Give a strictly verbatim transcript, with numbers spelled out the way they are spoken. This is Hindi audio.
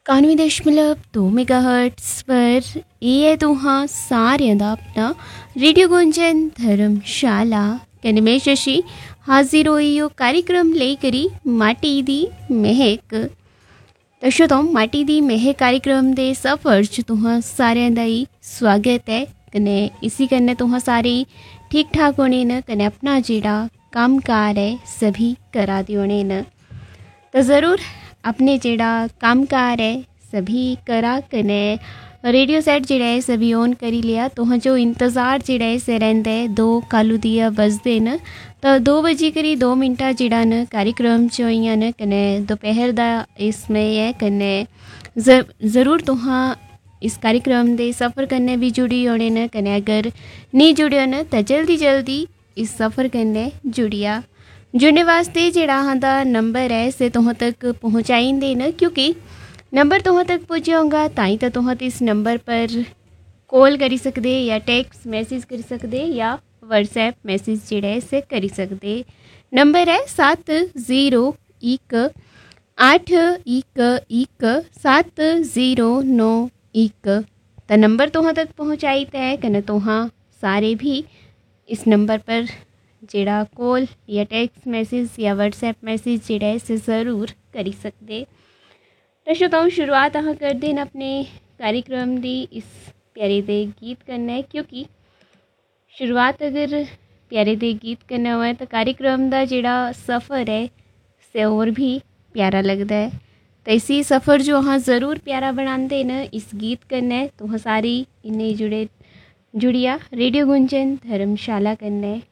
इक्यानवे दशमलव दो मेगाहर्ट्ज़ पर ਇਹ ਹੈ ਤੁਹਾਂ ਸਾਰਿਆਂ ਦਾ ਆਪਣਾ रेडियो गुंजन धर्मशाला कने मैं शशि हाजिर होई हो कार्यक्रम लेकरी माटी दी महक। तो श्रोताओ माटी दी महक कार्यक्रम दे सफर च तुहां सारिਆਂ ਦਾ ही स्वागत है कने इसी कन्ने तुहां सारे ठीक ठाक होने न कने अपना जेड़ा कामकार है सभी करा दे होने न। तो ज़रूर अपने जेड़ा कामकार है सभी करा कने रेडियो सेट जेड़ा है सभी ऑन करी लिया। तो जो इंतज़ार जेड़ा है से रहिंदा है दो कालू दिया बजदे न तो दो बजे करी दो मिनटा जेड़ा न कार्यक्रम च होइयां न कने दोपहर दा इसमें है कने ज़रूर तुहां इस कार्यक्रम दे सफ़र कन्ने भी जुड़ी होने न कने अगर नहीं जुड़े न तो जल्दी जल्दी इस सफ़र कन्ने जुड़िया। जुड़ने वास्ते जेड़ा दा नंबर है से तुहां तक पहुँचाइंदे न क्योंकि नंबर तुहां तक पुज्जे होगा ताई तो तुहां इस नंबर पर कॉल करी सकदे या टेक्स्ट मैसेज करी सकदे या व्हाट्सएप मैसेज जेड़ा है से करी सकदे। नंबर है सात ज़ीरो एक आठ एक एक सात ज़ीरो नौ एक। तो नंबर तुहां तक पहुँचाई है कने तुहां सारे भी इस नंबर पर जेड़ा कॉल या टेक्स्ट मैसेज या व्हाट्सएप मैसेज जेड़ा है से ज़रूर करी सकदे। तो श्रोताओं शुरुआत अह कर देन अपने कार्यक्रम दी इस प्यारे दे गीत करना है क्योंकि शुरुआत अगर प्यारे दे गीत करना हुआ है तो कार्यक्रम दा जेड़ा सफ़र है से और भी प्यारा लगता है। तो इसी सफ़र जो हाँ ज़रूर प्यारा बनाते न इस गीत करना है तो हाँ सारी इन्हें जुड़े जुड़िया रेडियो गुंजन धर्मशाला करना है